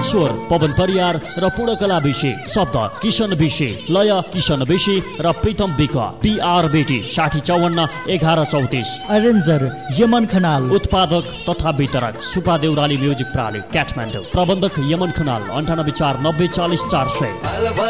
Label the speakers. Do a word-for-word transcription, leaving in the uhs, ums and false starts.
Speaker 1: स्वर पवन परियार र पूर्णकला विषय, शब्द किशन विषय, लय किशन विषय र प्रीतम विक। पिआर बेटी साठी चौवन्न एघार चौतिस।
Speaker 2: अरेन्जर यमन खनाल।
Speaker 1: उत्पादक तथा वितरक सुपा देउराली म्युजिक प्राली काठमाडौँ। प्रबन्धक यमन खनाल अन्ठानब्बे चार नब्बे चालिस चार सय।